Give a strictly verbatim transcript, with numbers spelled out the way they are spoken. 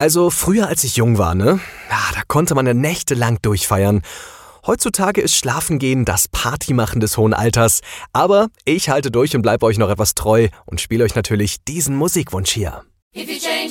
Also früher, als ich jung war, ne? Ja, da konnte man ja nächtelang durchfeiern. Heutzutage ist Schlafengehen das Partymachen des hohen Alters. Aber ich halte durch und bleibe euch noch etwas treu und spiele euch natürlich diesen Musikwunsch hier. If you change